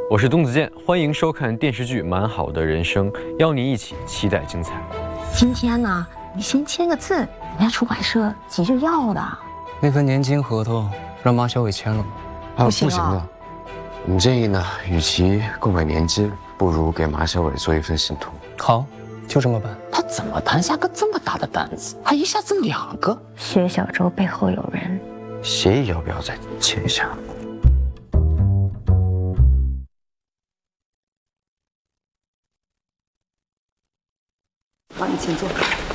我是东子健，欢迎收看电视剧《蛮好的人生》，邀您一起期待精彩。 今天呢，你先签个字，人家出版社急着要的。 那份年金合同让马小伟签了吗？ 不行了。 我们建议呢，与其购买年金，不如给马小伟做一份信托。 好，就这么办。 他怎么担下个这么大的担子？还一下子2个？ 薛小舟背后有人。 协议要不要再签一下？ 好，你请坐。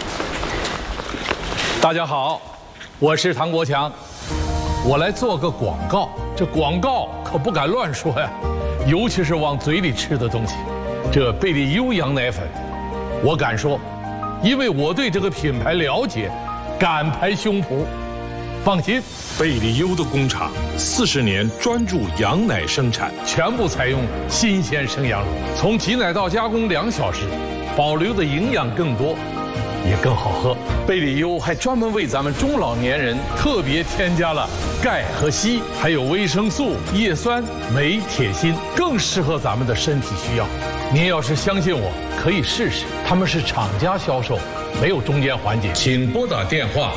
大家好，我是唐国强，我来做个广告。这广告可不敢乱说呀，尤其是往嘴里吃的东西。这贝利优羊奶粉，我敢说，因为我对这个品牌了解，敢拍胸脯。放心， 贝利优的工厂40年专注羊奶生产， 全部采用新鲜生羊乳，从挤奶到加工2小时，保留的营养更多，也更好喝。贝利优还专门为咱们中老年人特别添加了钙和硒，还有维生素、叶酸、镁、铁、锌，更适合咱们的身体需要。您要是相信我，可以试试。他们是厂家销售，没有中间环节。请拨打电话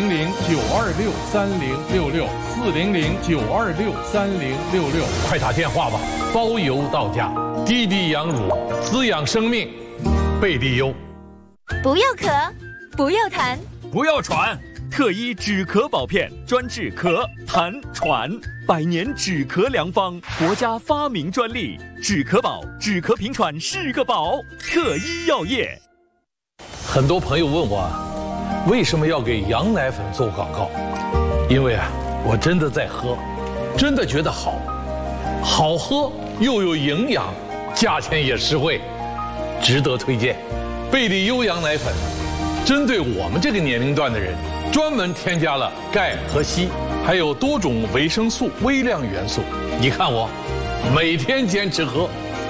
400-926-3066，400-926-3066，快打电话吧，包邮到家。滴滴羊乳，滋养生命，贝利优。 不要咳，不要痰， 不要喘，特医止咳宝片专治咳、痰、喘，100年止咳良方，国家发明专利，止咳宝，止咳平喘是个宝，特医药业。 很多朋友问我，为什么要给羊奶粉做广告？因为我真的在喝，真的觉得好喝又有营养，价钱也实惠，值得推荐。贝利优羊奶粉针对我们这个年龄段的人，专门添加了钙和硒，还有多种维生素、微量元素。你看我每天坚持喝。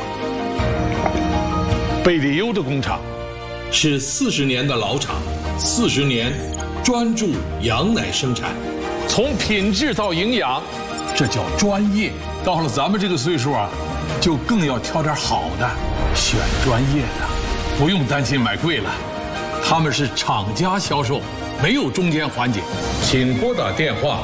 贝利优的工厂是40年的老厂，40年专注羊奶生产，从品质到营养，这叫专业。到了咱们这个岁数就更要挑点好的，选专业的，不用担心买贵了。他们是厂家销售，没有中间环节。请拨打电话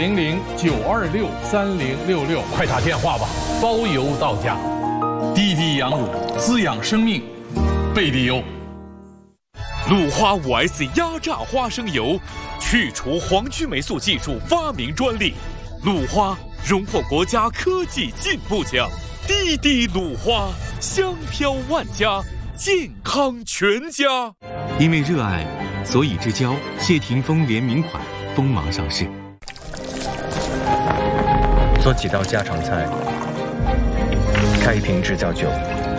400-926-3066，快打电话吧，包邮到家。滴滴羊乳，滋养生命，贝利优。 鲁花5S 压榨花生油，去除黄曲霉素技术发明专利，鲁花荣获国家科技进步奖。滴滴鲁花，香飘万家，健康全家。 因为热爱，所以之交谢霆锋联名款锋芒上市。 做几道家常菜，开一瓶制酵酒，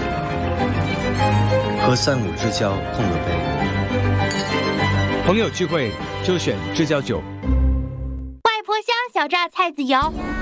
和3-5之交碰个杯。朋友聚会就选制酵酒。 外婆香小榨菜籽油，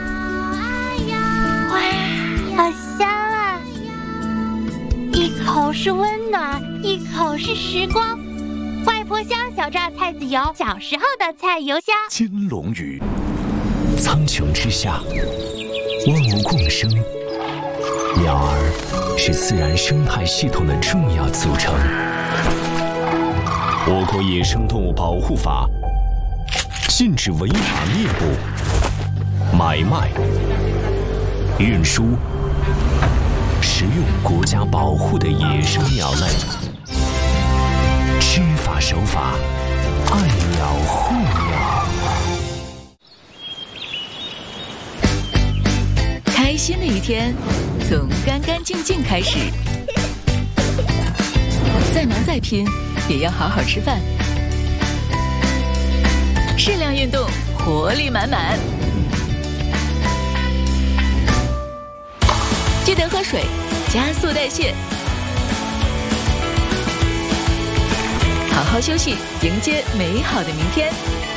哇，好香啊！一口是温暖，一口是时光。外婆香小榨菜籽油，小时候的菜油香。 金龙鱼，苍穹之下，万物共生，鸟儿是自然生态系统的重要组成。我国野生动物保护法禁止违法猎捕、买卖、运输、食用国家保护的野生鸟类。知法守法，爱鸟护鸟。 开心的一天从干干净净开始，再忙再拼也要好好吃饭，适量运动，活力满满。记得喝水，加速代谢。好好休息，迎接美好的明天。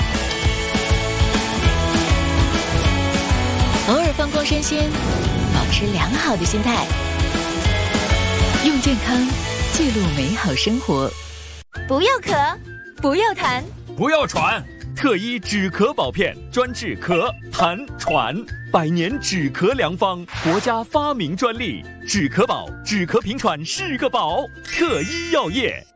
偶尔放光身心，保持良好的心态，用健康记录美好生活。 不要咳，不要痰， 不要喘， 特一止咳宝片，专治咳、痰、喘，100年止咳良方，国家发明专利。止咳宝，止咳平喘是个宝。特一药业。